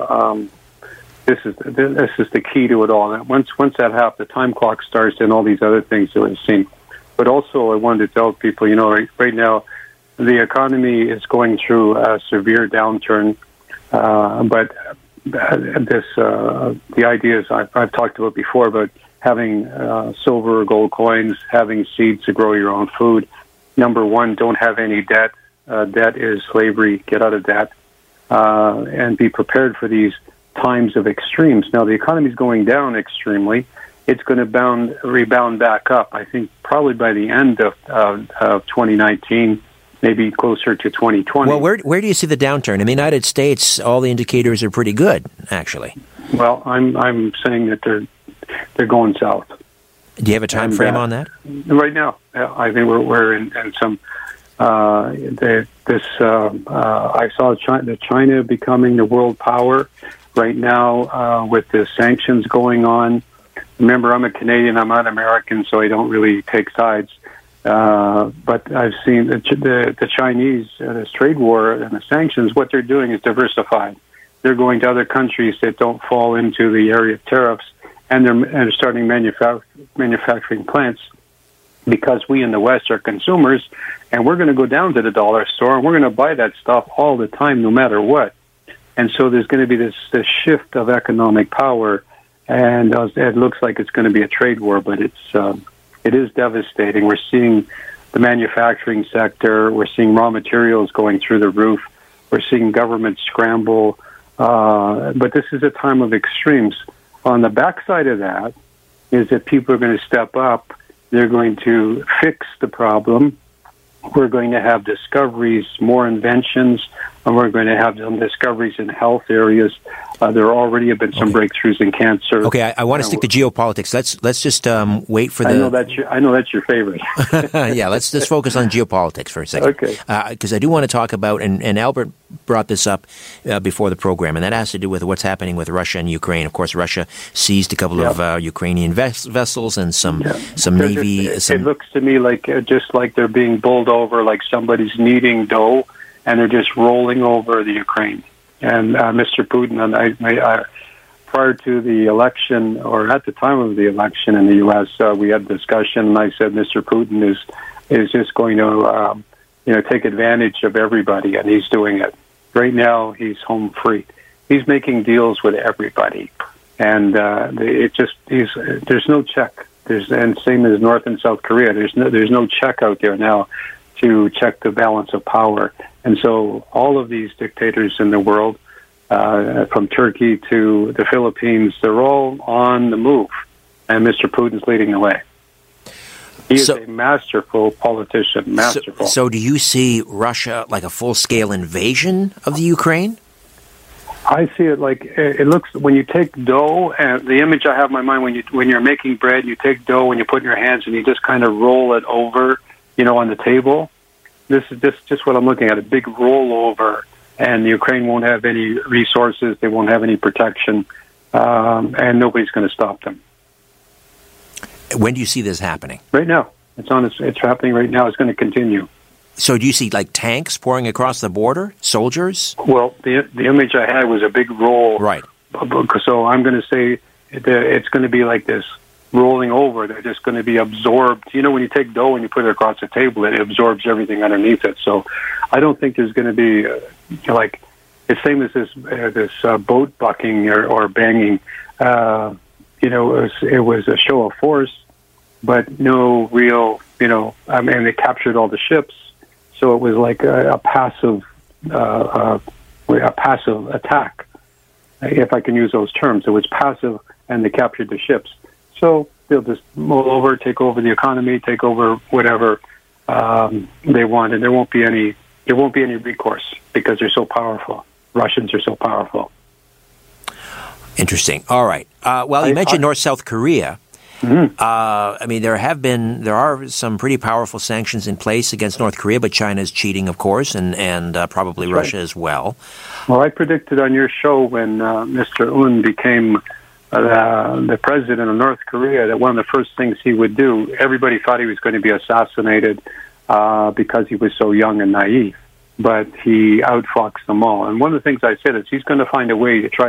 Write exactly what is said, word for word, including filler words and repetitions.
um, this is this is the key to it all. And once once that happens, the time clock starts, and all these other things that we've seen. But also, I wanted to tell people, you know, right, right now, the economy is going through a severe downturn. Uh, but this, uh, the ideas I've, I've talked about before about having uh, silver or gold coins, having seeds to grow your own food. Number one, don't have any debt. Uh, debt is slavery. Get out of debt. Uh, and be prepared for these times of extremes. Now, the economy is going down extremely. It's going to bound, rebound back up, I think, probably by the end of, uh, of twenty nineteen, maybe closer to twenty twenty. Well, where where do you see the downturn? In the United States, all the indicators are pretty good, actually. Well, I'm I'm saying that they're they're going south. Do you have a time and, frame uh, on that? Right now, I think we're we're in, in some. Uh, the, this uh, uh, I saw China, China becoming the world power right now uh, with the sanctions going on. Remember, I'm a Canadian. I'm not American, so I don't really take sides. Uh, but I've seen the the, the Chinese, uh, this trade war and the sanctions. What they're doing is diversifying. They're going to other countries that don't fall into the area of tariffs, and they're, and they're starting manufa- manufacturing plants because we in the West are consumers, and we're going to go down to the dollar store and we're going to buy that stuff all the time, no matter what. And so there's going to be this, this shift of economic power, and uh, it looks like it's going to be a trade war, but it's um, it is devastating. We're seeing the manufacturing sector. We're seeing raw materials going through the roof. We're seeing government scramble. Uh, but this is a time of extremes. On the backside of that is that people are going to step up. They're going to fix the problem. We're going to have discoveries, more inventions, and we're going to have some discoveries in health areas. Uh, there already have been some okay. breakthroughs in cancer. Okay, I, I want to stick to geopolitics. Let's let's just um, wait for the. I know that's your, I know that's your favorite. Yeah, let's just focus on geopolitics for a second. Okay. Because uh, I do want to talk about, and, and Albert brought this up uh, before the program, and that has to do with what's happening with Russia and Ukraine. Of course, Russia seized a couple yep. of uh, Ukrainian ves- vessels and some yeah. some They're navy. Just, some... It looks to me like uh, just like they're being bowled over, like somebody's kneading dough, and they're just rolling over the Ukraine. And uh, Mister Putin and I. I Prior to the election, or at the time of the election in the U S, uh, we had a discussion, and I said Mister Putin is is just going to, um, you know, take advantage of everybody, and he's doing it. Right now, he's home free. He's making deals with everybody, and uh, it just he's there's no check. There's and same as North and South Korea. There's no there's no check out there now to check the balance of power, and so all of these dictators in the world. Uh, from Turkey to the Philippines, they're all on the move, and Mister Putin's leading the way. He is so, a masterful politician, masterful. So, so do you see Russia like a full-scale invasion of the Ukraine? I see it like, it looks, when you take dough, and the image I have in my mind, when, you, when you're making bread, you take dough and you put it in your hands and you just kind of roll it over, you know, on the table. This is just, just what I'm looking at, a big rollover. And Ukraine won't have any resources, they won't have any protection, um, and nobody's going to stop them. When do you see this happening? Right now. It's on. It's, it's happening right now. It's going to continue. So do you see, like, tanks pouring across the border? Soldiers? Well, the the image I had was a big roll. Right. So I'm going to say it's going to be like this, rolling over. They're just going to be absorbed. You know, when you take dough and you put it across the table, it absorbs everything underneath it. So I don't think there's going to be... Uh, like it's same as this uh, this uh, boat bucking or, or banging. Uh, you know, it was, it was a show of force, but no real. You know, I mean, they captured all the ships, so it was like a, a passive uh, uh, a passive attack, if I can use those terms. It was passive, and they captured the ships. So they'll just roll over, take over the economy, take over whatever um, they want, and there won't be any. There won't be any recourse because they're so powerful. Russians are so powerful. Interesting. All right. Uh, well, you I, mentioned I, North-South Korea. Mm-hmm. Uh, I mean, there have been, there are some pretty powerful sanctions in place against North Korea, but China is cheating, of course, and and uh, probably That's Russia right. as well. Well, I predicted on your show when uh, Mister Un became uh, the president of North Korea that one of the first things he would do, everybody thought he was going to be assassinated uh, because he was so young and naive. But he outfoxed them all. And one of the things I said is he's going to find a way to try